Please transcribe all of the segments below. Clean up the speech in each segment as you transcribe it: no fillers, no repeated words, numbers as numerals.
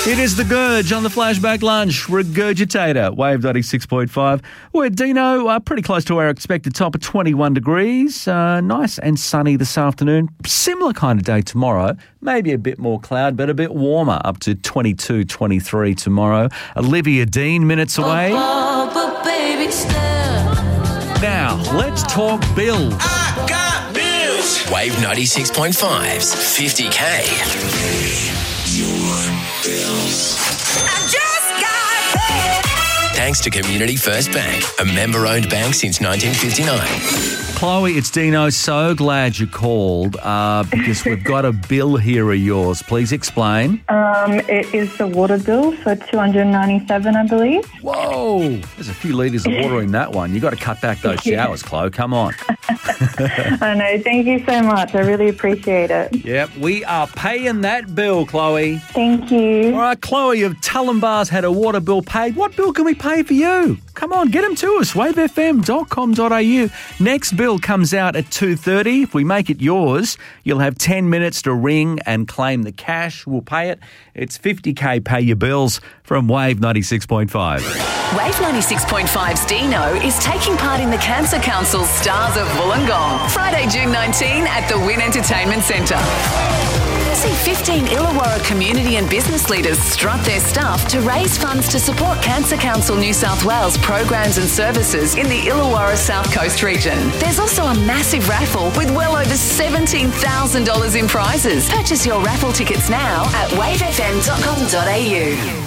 It is the Gurge on the Flashback Lunch. Regurgitator, Wave 96.5. We're Dino, pretty close to our expected top of 21 degrees. Nice and sunny this afternoon. Similar kind of day tomorrow. Maybe a bit more cloud, but a bit warmer, up to 22, 23 tomorrow. Olivia Dean, minutes away. But baby, still. Now, let's talk bills. I got bills. Wave 96.5's 50K. I just got paid. Thanks to Community First Bank, a member-owned bank since 1959. Chloe, it's Dino. So glad you called because we've got a bill here of yours. Please explain. It is the water bill for $297, I believe. Whoa, there's a few litres of water in that one. You've got to cut back those showers, Chloe. Come on. I know. Thank you so much. I really appreciate it. Yep, we are paying that bill, Chloe. Thank you. All right, Chloe, if Tullambar's had a water bill paid, what bill can we pay for you? Come on, get them to us, wavefm.com.au. Next bill comes out at 2:30. If we make it yours, you'll have 10 minutes to ring and claim the cash. We'll pay it. It's 50K, pay your bills from Wave 96.5. Wave 96.5's Dino is taking part in the Cancer Council's Stars of Wollongong, Friday, June 19 at the Wynn Entertainment Centre. See 15 Illawarra community and business leaders strut their stuff to raise funds to support Cancer Council New South Wales programs and services in the Illawarra South Coast region. There's also a massive raffle with well over $17,000 in prizes. Purchase your raffle tickets now at wavefm.com.au.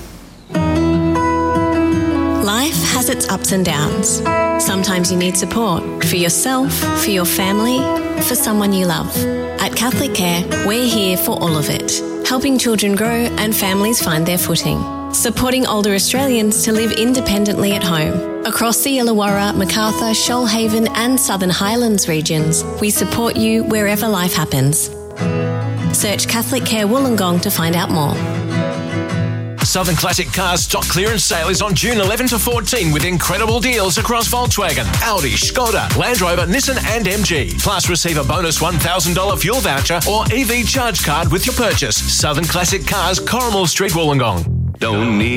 Life has its ups and downs. Sometimes you need support for yourself, for your family, for someone you love. At Catholic Care, we're here for all of it, helping children grow and families find their footing, supporting older Australians to live independently at home. Across the Illawarra, Macarthur, Shoalhaven and Southern Highlands regions, we support you wherever life happens. Search Catholic Care Wollongong to find out more. Southern Classic Cars stock clearance sale is on June 11 to 14 with incredible deals across Volkswagen, Audi, Skoda, Land Rover, Nissan and MG. Plus receive a bonus $1,000 fuel voucher or EV charge card with your purchase. Southern Classic Cars, Corrimal Street, Wollongong. Don't need